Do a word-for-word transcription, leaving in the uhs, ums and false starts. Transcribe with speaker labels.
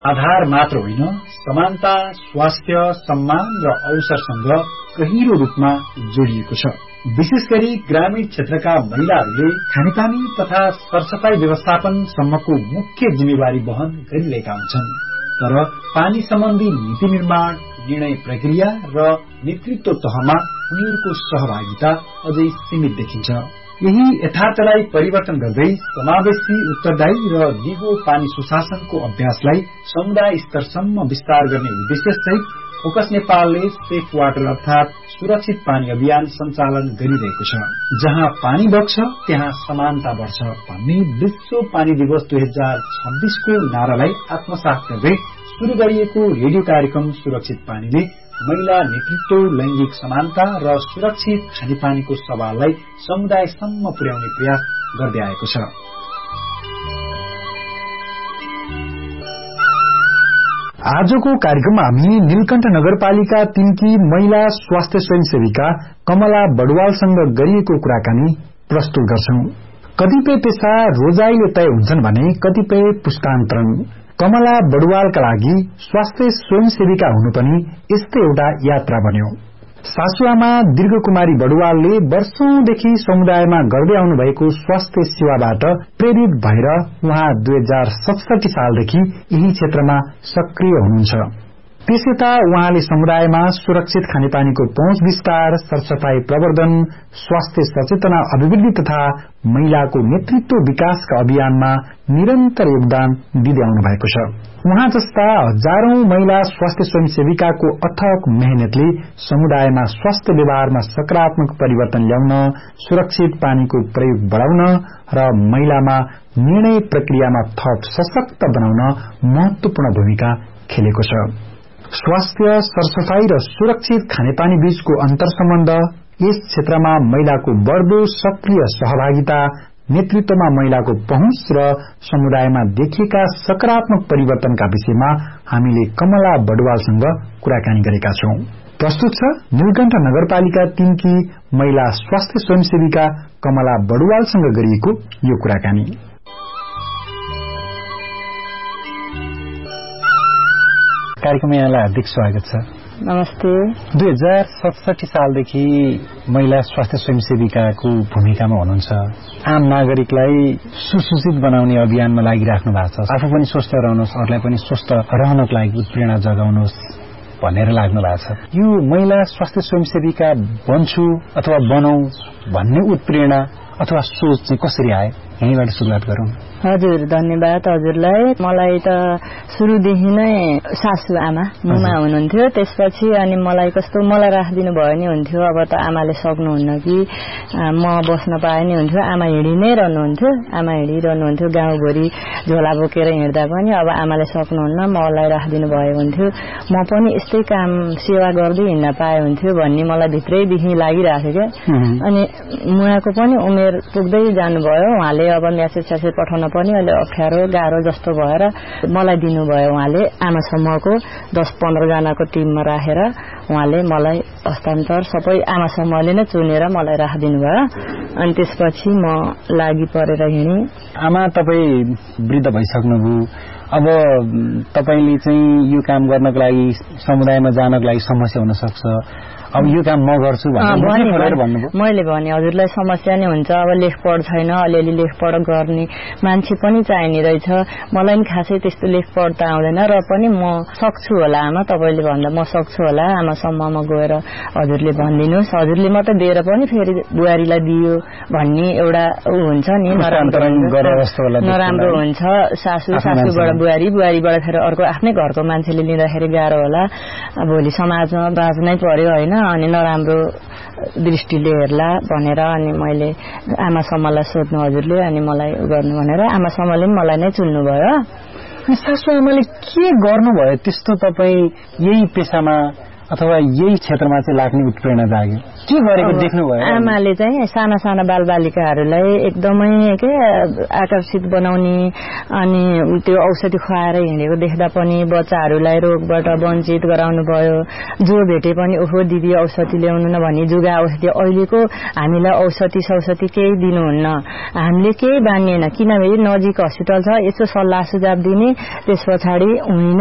Speaker 1: आधार मात्र होइन, समानता, स्वास्थ्य, सम्मान र अवसरसँग गहिरो रूपमा जोडिएको छ। विशेष गरी ग्रामीण क्षेत्रका महिलाहरूले खानेपानी तथा सरसफाई व्यवस्थापन सम्मको मुख्य जिम्मेवारी वहन गरिरहेका हुन्छन्। तर पानी सम्बन्धी नीति निर्माण, निर्णय प्रक्रिया र नेतृत्व तहमा उनीहरूको सहभागिता अझै सीमित देखिन्छ। यही यथार्थलाई परिवर्तन गर्दै समावेशी, उत्तरदायी र दिगो पानी सुशासनको अभ्यासलाई समुदाय स्तरसम्म विस्तार गर्ने उद्देश्य सहित फोकस नेपालले सेफ वाटर अर्थात सुरक्षित पानी अभियान सञ्चालन गरिरहेको छ। जहाँ पानी बग्छ त्यहाँ समानता बढ्छ भन्ने विश्व पानी दिवस दुई हजार छब्बीसको नारालाई आत्मसात गर्दै शुरू गरिएको रेडियो कार्यक्रम सुरक्षित पानीले महिला नेतृत्व, लैंगिक समानता र सुरक्षित खानेपानीको सवाललाई समुदायसम्म पुर्याउने प्रयास गर्दै आएको छ। आजको कार्यक्रममा हामी नीलकण्ठ नगरपालिका तीनकी महिला स्वास्थ्य स्वयंसेविका कमला बडुवालसँग गरिएको कुराकानी प्रस्तुत गर्छौं। कतिपय पेशा रोजाइले तय हुन्छन् भने कतिपय पुस्तान्तरण। कमला बडुवालका लागि स्वास्थ्य स्वयंसेविका हुनु पनि यस्तै एउटा यात्रा बन्यो। सासुआमा दीर्घ कुमारी बडुवालले वर्षौंदेखि समुदायमा गर्दै आउनु भएको स्वास्थ्य सेवाबाट प्रेरित भएर उहाँ दुई हजार सतसठी सालदेखि यही क्षेत्रमा सक्रिय हुनुहुन्छ। त्यसैता उहाँले समुदायमा सुरक्षित खानेपानीको पहुँच विस्तार, सरसफाई प्रवर्धन, स्वास्थ्य सचेतना अभिवृद्धि तथा महिलाको नेतृत्व विकासका अभियानमा निरन्तर योगदान दिँदै आउनु भएको छ। उहाँ जस्ता हजारौं महिला स्वास्थ्य स्वयंसेविकाको अथक मेहनतले समुदायमा स्वास्थ्य व्यवहारमा सकारात्मक परिवर्तन ल्याउन, सुरक्षित पानीको प्रयोग बढ़ाउन र महिलामा निर्णय प्रक्रियामा थप सशक्त बनाउन महत्वपूर्ण भूमिका खेलेको छ। स्वास्थ्य, सरसफाई र सुरक्षित खानेपानी बीचको अन्तर सम्बन्ध, यस क्षेत्रमा महिलाको बढ्दो सक्रिय सहभागिता, नेतृत्वमा महिलाको पहुँच र समुदायमा देखिएका सकारात्मक परिवर्तनका विषयमा हामीले कमला बडुवालसँग कुराकानी गरेका छौं। प्रस्तुत छ नीलकण्ठ नगरपालिका तीनकी महिला स्वास्थ्य स्वयंसेविका कमला बडुवालसँग गरिएको यो कुराकानी। कार्यक्रममा यहाँलाई हार्दिक स्वागत छ।
Speaker 2: नमस्ते।
Speaker 1: दुई हजार सतसठी सालदेखि महिला स्वास्थ्य स्वयंसेविकाको भूमिकामा हुनुहुन्छ। आम नागरिकलाई सुसूचित बनाउने अभियानमा लागिराख्नु भएको छ। आफू पनि स्वस्थ रहनुहोस्, अरूलाई पनि स्वस्थ रहनको लागि उत्प्रेरणा जगाउनुहोस् भनेर लाग्नु भएको छ। यो महिला स्वास्थ्य स्वयंसेविका बन्छु अथवा बनाऊ भन्ने उत्प्रेरणा अथवा सोच चाहिँ कसरी आयो? यहीँबाट सुरुवात गरौँ।
Speaker 2: हजुर, धन्यवाद हजुरलाई। मलाई त सुरुदेखि नै सासु आमा मुमा हुनुहुन्थ्यो। त्यसपछि अनि मलाई कस्तो मलाई राखिदिनु भयो नि हुन्थ्यो। अब त आमाले सक्नुहुन्न कि म बस्न पाए नि हुन्थ्यो। आमा हिँडी नै रहनुहुन्थ्यो। आमा हिँडिरहनुहुन्थ्यो गाउँभरि झोला बोकेर हिँड्दा पनि। अब आमाले सक्नुहुन्न, मलाई राखिदिनु भयो हुन्थ्यो। म पनि यस्तै काम सेवा गर्दै हिँड्न पाए हुन्थ्यो भन्ने मलाई भित्रैदेखि लागिरहेको थियो क्या। अनि मुवाको पनि उमेर पुग्दै जानुभयो। उहाँले अब म्यासेज स्यासेज पठाउन पनि अहिले अप्ठ्यारो गाह्रो जस्तो भएर मलाई दिनुभयो। उहाँले आमा समूहको दस पन्ध्र जनाको टिममा राखेर उहाँले मलाई हस्तान्तर सबै आमा समूहले नै चुनेर मलाई राखिदिनु भयो। अनि त्यसपछि म लागि परेर हिँडेँ।
Speaker 1: आमा तपाईँ वृद्ध भइसक्नुभयो। अब तपाईले चाहिँ यो काम गर्नको लागि, समुदायमा जानको लागि समस्या हुन सक्छ। अब यो काम म गर्छु भनेर भन्नुभयो।
Speaker 2: मैले भने हजुरलाई समस्या नै हुन्छ। अब लेखपढ छैन, अलिअलि लेखपढ गर्ने मान्छे पनि चाहिने रहेछ। मलाई पनि खासै त्यस्तो लेखपढ त आउँदैन र पनि म सक्छु होला आमा, तपाईँले भन्दा म सक्छु होला। आमा समूहमा गएर हजुरले भनिदिनुहोस्। हजुरले मात्रै दिएर पनि फेरि बुहारीलाई दियो भन्ने एउटा ऊ हुन्छ नि, नराम्रो हुन्छ। सासू सासूबाट बुहारी, बुहारीबाट फेरि अर्को आफ्नै घरको मान्छेले लिँदाखेरि गाह्रो होला। भोलि समाजमा बाँच्नै पर्यो होइन, अनि नराम्रो दृष्टिले हेर्ला भनेर अनि मैले आमा समूहलाई सोध्नु हजुरले अनि मलाई गर्नु भनेर आमा समूहले पनि मलाई नै चुन्नु भयो।
Speaker 1: सासू आमाले के गर्नुभयो त्यस्तो तपाईँ यही पेसामा अथवा यही क्षेत्रमा चाहिँ लाग्ने उत्प्रेरणा जाग्यो? के गरेको देख्नुभयो?
Speaker 2: आमाले चाहिँ साना साना बालबालिकाहरूलाई एकदमै के आकर्षित बनाउने अनि त्यो औषधि खुवाएर हिँडेको देख्दा पनि बच्चाहरूलाई रोगबाट वञ्चित गराउनु भयो। जो भेटे पनि ओहो दिदी औषधि ल्याउनु न भनी जुगा औषधि अहिलेको हामीलाई औषधि सौषधि केही दिनुहुन्न, हामीले केही बानिएन किनभने नजिक हस्पिटल छ, यसो सल्लाह सुझाव दिने, त्यस पछाडि हुने